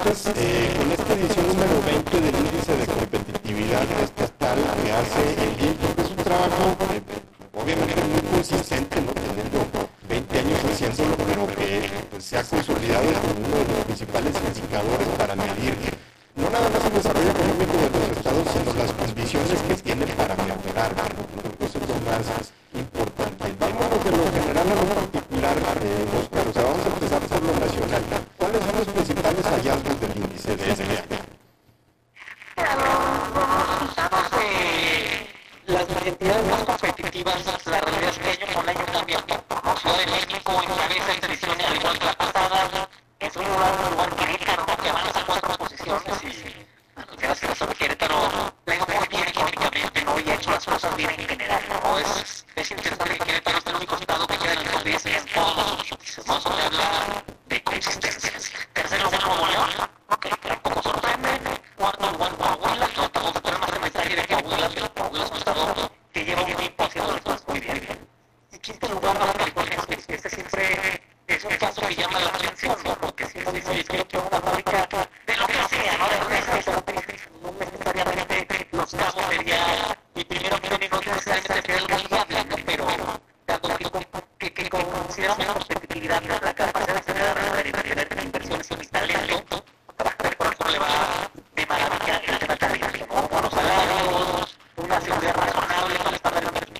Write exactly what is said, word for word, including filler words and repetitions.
entonces, eh, con esta edición número veinte del índice de competitividad estatal que hace el I N P, es un trabajo eh, obviamente muy consistente, ¿no? Teniendo veinte años haciéndolo, pero que pues, se ha consolidado como uno de los principales indicadores para medir no nada más el desarrollo económico de los estados, sino las condiciones que tienen para mejorar, ¿no? Creo que eso es lo más importante. Vámonos de lo general a lo particular, eh, Oscar, o sea, vamos a empezar por lo nacional. ¿Cuáles son los principales hallazgos del índice de este año? Los resultados de las entidades más competitivas, la realidad es que año con año cambian. Ciudad de México encabeza esta edición al igual que la pasada. En segundo lugar, lugar Querétaro, que avanza cuatro posiciones y gracias a eso Querétaro le ha ido muy bien económicamente, ¿no? Y ha hecho las cosas bien en general, ¿no? Es, es interesante que Querétaro es el único estado que queda en el top diez en todos los índices, ¿no? Eso me habla de consistencia. Tercer lugar, Nuevo León, ok, tampoco sorprende. Cuarto lugar, Coahuila, no tengo que poner más en detalle de Coahuila, pero Coahuila es un estado que lleva un tiempo haciendo las cosas muy bien. Y quinto lugar, Baja California, este siempre es un caso que llama la atención, ¿no? Porque si uno dice, oye, quiero que una fábrica de lo que sea, ¿no? De una especie automotriz, no necesariamente Los Cabos sería mi primero que no necesariamente sería el más viable, ¿no? Pero dado que, que, que consideramos la competitividad de la carga